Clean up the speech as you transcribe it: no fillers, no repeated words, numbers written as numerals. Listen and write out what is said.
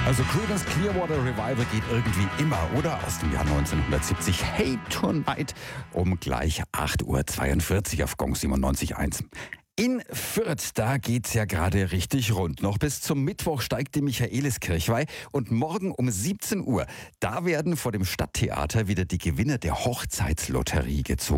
Also Creedence Clearwater Revival geht irgendwie immer, oder? Aus dem Jahr 1970. Hey Tonight um gleich 8.42 Uhr auf Gong 97.1. In Fürth, da geht's ja gerade richtig rund. Noch bis zum Mittwoch steigt die Michaeliskirchweih und morgen um 17 Uhr, da werden vor dem Stadttheater wieder die Gewinner der Hochzeitslotterie gezogen.